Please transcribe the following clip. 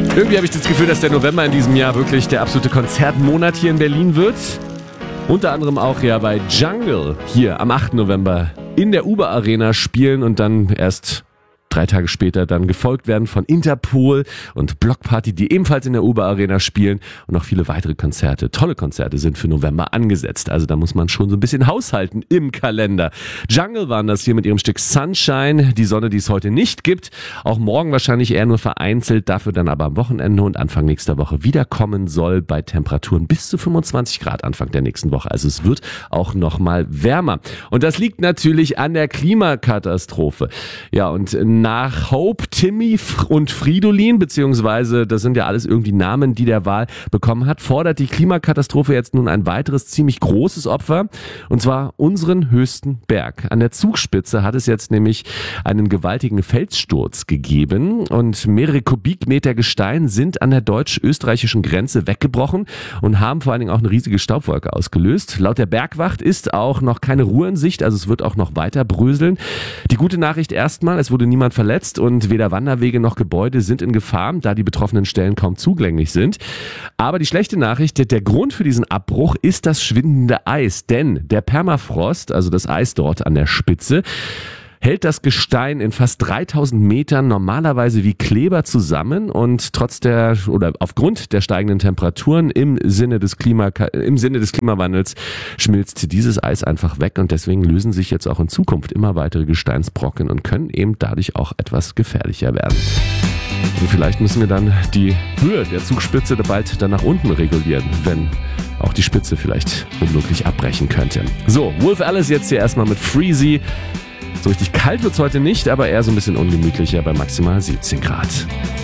Irgendwie habe ich das Gefühl, dass der November in diesem Jahr wirklich der absolute Konzertmonat hier in Berlin wird. Unter anderem auch ja bei Jungle hier am 8. November in der Uber Arena spielen und dann erst 3 Tage später dann gefolgt werden von Interpol und Block Party, die ebenfalls in der Uber Arena spielen, und noch viele weitere Konzerte. Tolle Konzerte sind für November angesetzt. Also da muss man schon so ein bisschen haushalten im Kalender. Jungle waren das hier mit ihrem Stück Sunshine, die Sonne, die es heute nicht gibt. Auch morgen wahrscheinlich eher nur vereinzelt, dafür dann aber am Wochenende und Anfang nächster Woche wiederkommen soll bei Temperaturen bis zu 25 Grad Anfang der nächsten Woche. Also es wird auch nochmal wärmer. Und das liegt natürlich an der Klimakatastrophe. Ja, und nach Hope, Timmy und Fridolin, beziehungsweise das sind ja alles irgendwie Namen, die der Wahl bekommen hat, fordert die Klimakatastrophe jetzt nun ein weiteres ziemlich großes Opfer, und zwar unseren höchsten Berg. An der Zugspitze hat es jetzt nämlich einen gewaltigen Felssturz gegeben und mehrere Kubikmeter Gestein sind an der deutsch-österreichischen Grenze weggebrochen und haben vor allen Dingen auch eine riesige Staubwolke ausgelöst. Laut der Bergwacht ist auch noch keine Ruhe in Sicht, also es wird auch noch weiter bröseln. Die gute Nachricht erstmal, es wurde niemand verletzt und weder Wanderwege noch Gebäude sind in Gefahr, da die betroffenen Stellen kaum zugänglich sind. Aber die schlechte Nachricht, der Grund für diesen Abbruch ist das schwindende Eis, denn der Permafrost, also das Eis dort an der Spitze, hält das Gestein in fast 3000 Metern normalerweise wie Kleber zusammen, und aufgrund der steigenden Temperaturen im Sinne des Klimawandels schmilzt dieses Eis einfach weg, und deswegen lösen sich jetzt auch in Zukunft immer weitere Gesteinsbrocken und können eben dadurch auch etwas gefährlicher werden. Und vielleicht müssen wir dann die Höhe der Zugspitze bald dann nach unten regulieren, wenn auch die Spitze vielleicht unmöglich abbrechen könnte. So, Wolf Alice jetzt hier erstmal mit Freezy. So richtig kalt wird's heute nicht, aber eher so ein bisschen ungemütlicher bei maximal 17 Grad.